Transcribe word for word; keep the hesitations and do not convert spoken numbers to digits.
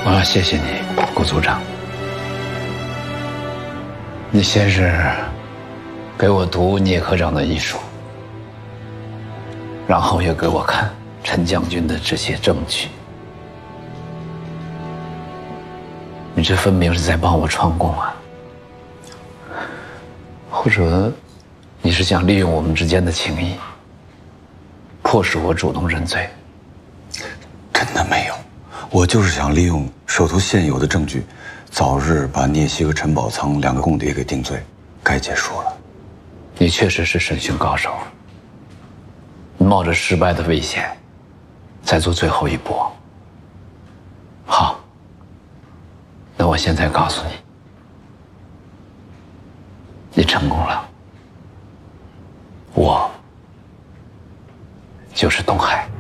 我要谢谢你，顾组长。你先是给我读聂科长的遗书，然后又给我看陈将军的这些证据。你这分明是在帮我串供啊！或者你是想利用我们之间的情谊，迫使我主动认罪？ 真的没有，我就是想利用手头现有的证据，早日把聂曦和陈宝仓两个共谍给定罪，该结束了。 你确实是审讯高手，你冒着失败的危险，再做最后一搏。好，那我现在告诉你，你成功了，我就是东海。